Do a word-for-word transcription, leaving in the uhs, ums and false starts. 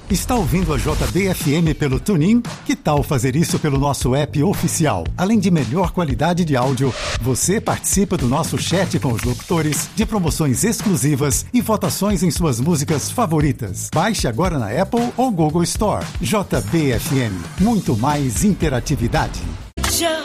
Está ouvindo a J B F M pelo TuneIn? Que tal fazer isso pelo nosso app oficial? Além de melhor qualidade de áudio, você participa do nosso chat com os locutores, de promoções exclusivas e votações em suas músicas favoritas. Baixe agora na Apple ou Google Store. J B F M. Muito mais interatividade. J